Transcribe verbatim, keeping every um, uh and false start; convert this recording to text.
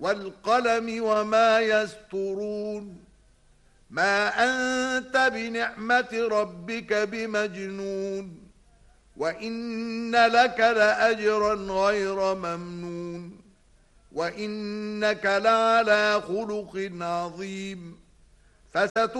والقلم وما يسطرون ما أنت بنعمة ربك بمجنون وإن لك لأجرا غير ممنون وإنك لعلى خلق عظيم فستبصر